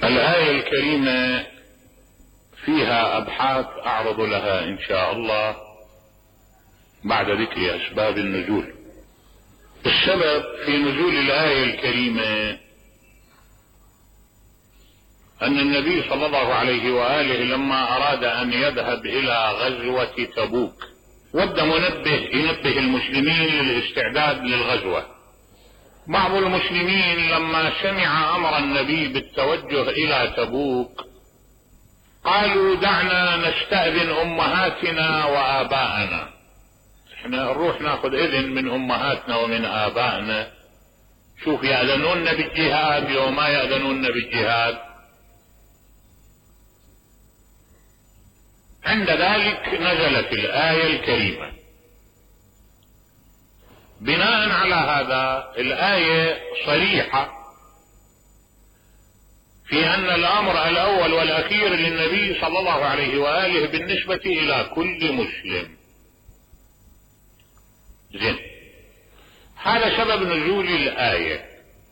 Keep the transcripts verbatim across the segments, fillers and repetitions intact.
الآية الكريمة فيها أبحاث أعرض لها إن شاء الله بعد ذكر أسباب النزول. السبب في نزول الآية الكريمة أن النبي صلى الله عليه وآله لما أراد أن يذهب إلى غزوة تبوك ود منبه ينبه المسلمين للاستعداد للغزوة. بعض المسلمين لما سمع أمر النبي بالتوجه إلى تبوك قالوا دعنا نستأذن أمهاتنا وآباءنا، احنا نروح ناخذ إذن من أمهاتنا ومن آبائنا، شوف يأذنون بالجهاد وما يأذنون بالجهاد. عند ذلك نزلت الآية الكريمة. بناء على هذا الآية صريحة في أن الأمر الأول والأخير للنبي صلى الله عليه وآله بالنسبة إلى كل مسلم. زين، هذا سبب نزول الآية.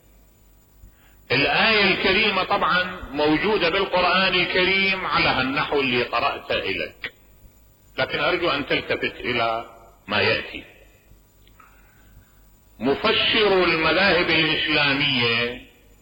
الآية الكريمة طبعا موجودة بالقرآن الكريم على هالنحو اللي قرأت إليك، لكن أرجو أن تلتفت إلى ما يأتي. مفسر المذاهب الإسلامية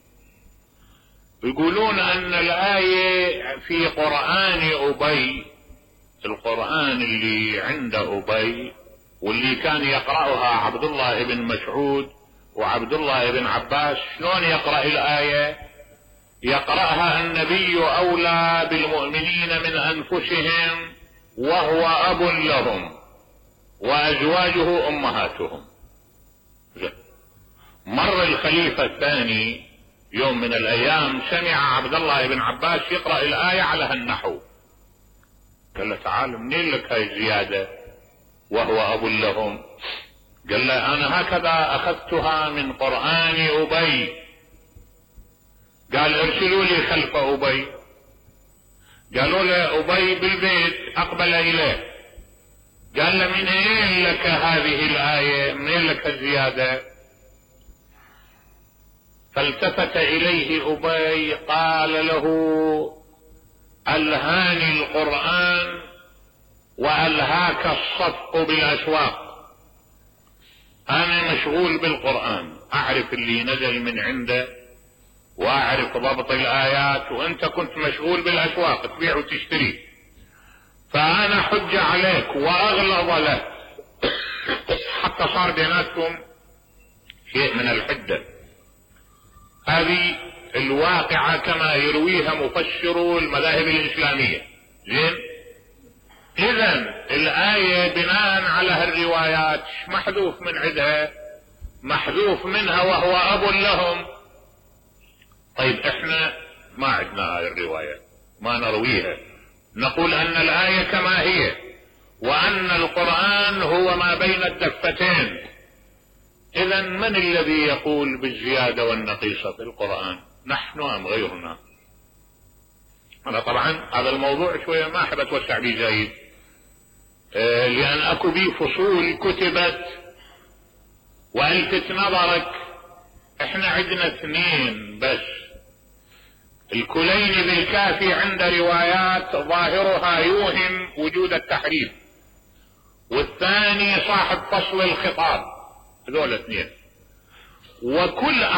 يقولون أن الآية في قرآن أبي، القرآن اللي عند أبي واللي كان يقرأها عبد الله بن مسعود وعبد الله بن عباس، شلون يقرأ الآية؟ يقرأها النبي أولى بالمؤمنين من أنفسهم وهو أب لهم وأزواجه أمهاتهم. مر الخليفة الثاني يوم من الأيام سمع عبد الله بن عباس يقرأ الآية على هالنحو، قال له تعال منين لك هاي الزيادة وهو أب لهم؟ قال له أنا هكذا أخذتها من قرآن أبي. قال ارسلوا لي خلف أبي. قالوا له أبي بالبيت، أقبل إليه قال له من أين لك هذه الآية، من أين لك الزيادة؟ فالتفت إليه أبي قال له ألهاني القرآن وألهاك الصفق بالأسواق. أنا مشغول بالقرآن، أعرف اللي نزل من عنده وأعرف ضبط الآيات، وأنت كنت مشغول بالأسواق تبيع وتشتري، فأنا حج عليك وأغلظ لك حتى صار بيناتكم شيء من الحدة. هذه الواقعة كما يرويها مفسرو المذاهب الإسلامية. زين، إذن الآية بناء على هالروايات محذوف من عدها، محذوف منها وهو أب لهم. طيب احنا ما عندنا هاي الرواية، ما نرويها، نقول أن الآية كما هي وأن القرآن هو ما بين الدفتين. إذن من الذي يقول بالزيادة والنقيصة في القرآن، نحن أم غيرنا؟ أنا طبعا هذا الموضوع شوية ما أحب أتوسع به زايد، آه لأن أكو بي فصول كتبت وألفت نظرك. احنا عندنا اثنين بس، الكليني بالكافي عند روايات ظاهرها يوهم وجود التحريف، والثاني صاحب فصل الخطاب، هذول اثنين. وكل